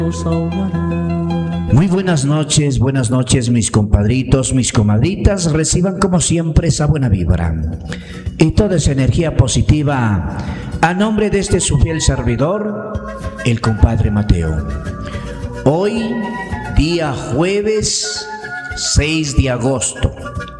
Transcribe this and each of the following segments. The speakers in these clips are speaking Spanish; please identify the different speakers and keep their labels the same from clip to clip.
Speaker 1: Muy buenas noches mis compadritos, mis comadritas, reciban como siempre esa buena vibra y toda esa energía positiva a nombre de este su fiel servidor, el compadre Mateo. Hoy, día jueves 6 de agosto,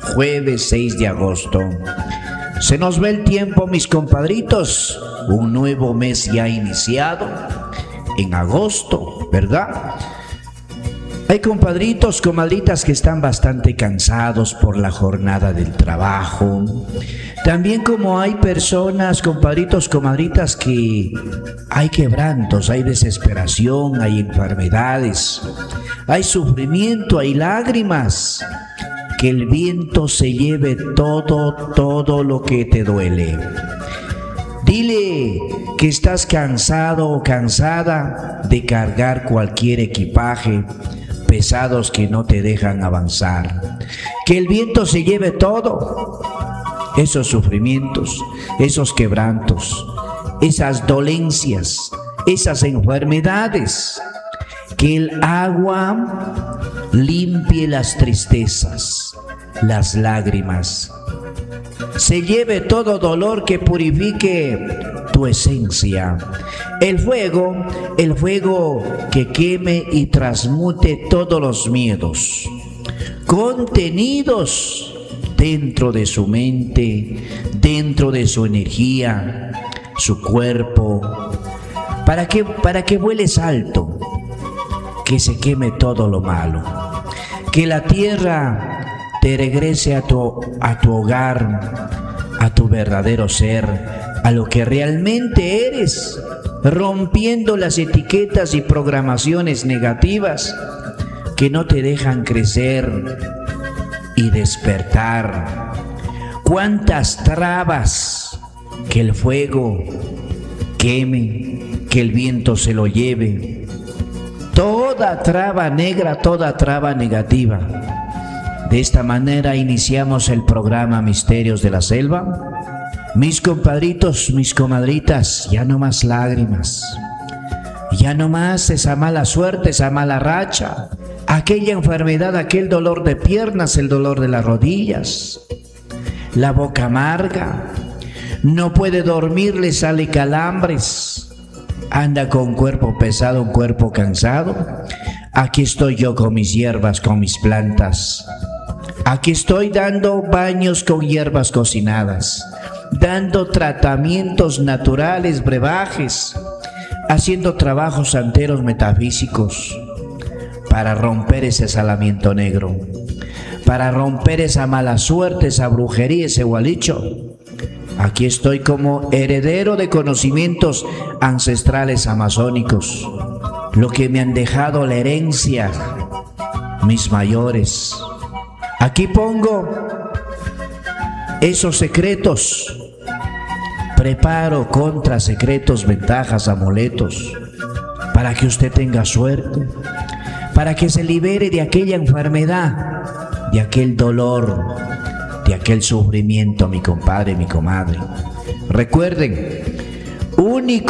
Speaker 1: se nos va el tiempo mis compadritos, un nuevo mes ya iniciado en agosto, ¿verdad? Hay compadritos, comadritas que están bastante cansados por la jornada del trabajo. También como hay personas, compadritos, comadritas, que hay quebrantos, hay desesperación, hay enfermedades, hay sufrimiento, hay lágrimas. Que el viento se lleve todo lo que te duele. Dile que estás cansado o cansada de cargar cualquier equipaje pesados que no te dejan avanzar. Que el viento se lleve todo, esos sufrimientos, esos quebrantos, esas dolencias, esas enfermedades. Que el agua limpie las tristezas, las lágrimas. Se lleve todo dolor, que purifique tu esencia. El fuego que queme y transmute todos los miedos contenidos dentro de su mente, dentro de su energía, su cuerpo, para que vueles alto, que se queme todo lo malo, que la tierra te regrese a tu hogar, a tu verdadero ser, a lo que realmente eres, rompiendo las etiquetas y programaciones negativas que no te dejan crecer y despertar. Cuántas trabas, que el fuego queme, que el viento se lo lleve, toda traba negra, toda traba negativa. De esta manera iniciamos el programa Misterios de la Selva. Mis compadritos, mis comadritas, ya no más lágrimas, ya no más esa mala suerte, esa mala racha, aquella enfermedad, aquel dolor de piernas, el dolor de las rodillas, la boca amarga, no puede dormir, le sale calambres, anda con un cuerpo pesado, un cuerpo cansado. Aquí estoy yo con mis hierbas, con mis plantas. Aquí estoy dando baños con hierbas cocinadas, dando tratamientos naturales, brebajes, haciendo trabajos santeros metafísicos para romper ese salamiento negro, para romper esa mala suerte, esa brujería, ese gualicho. Aquí estoy como heredero de conocimientos ancestrales amazónicos, lo que me han dejado la herencia mis mayores. Aquí pongo esos secretos, preparo contra secretos, ventajas, amuletos, para que usted tenga suerte, para que se libere de aquella enfermedad, de aquel dolor, de aquel sufrimiento, mi compadre, mi comadre. Recuerden, único